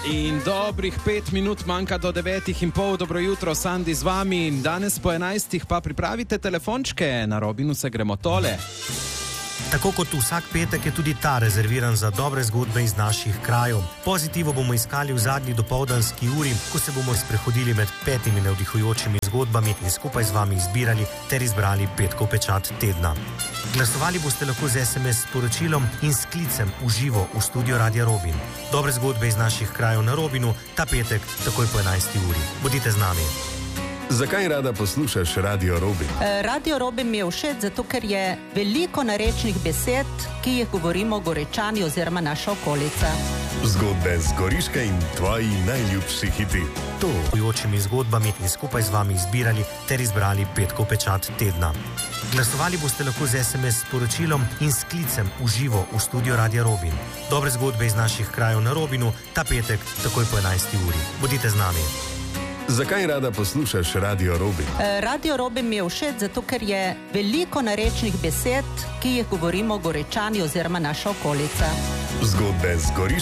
In dobrih 5 minut manjka do 9:30. Dobro jutro, Sandi z vami. Danes po 11. pa pripravite telefončke, na Robinu se gremo tole. Tako kot vsak petek je tudi ta rezerviran za dobre zgodbe iz naših krajev. Pozitivo bomo iskali v zadnji dopoldanski uri, ko se bomo sprehodili med 5 navdihujočimi zgodbami in skupaj z vami izbirali ter izbrali petkov pečat tedna. Glasovali boste lahko z SMS sporočilom in s klicem v živo v studio Radia Robin. Dobre zgodbe iz naših krajev na Robinu ta petek takoj po 11. uri. Bodite z nami. Zakaj rada poslušaš Radio Robin? Radio Robin mi je všeč, zato ker je veliko narečnih besed, ki jih govorimo Gorečani oziroma naša okolica. Zgodbe z Goriške in tvoji najljubši hiti. To. Hujočimi zgodbami in skupaj z vami izbirali ter izbrali petkov pečat tedna. Glasovali boste lahko z SMS sporočilom in s klicem v živo v studio Radia Robin. Dobre zgodbe iz naših krajev na Robinu ta petek takoj po 11. uri. Bodite z nami. Zakaj rada poslušaš Radio Robin? Radio Robin mi je všeč, zato ker je veliko narečnih besed, ki jih govorimo Gorečani oziroma naša okolica. Zgodbe z Goriške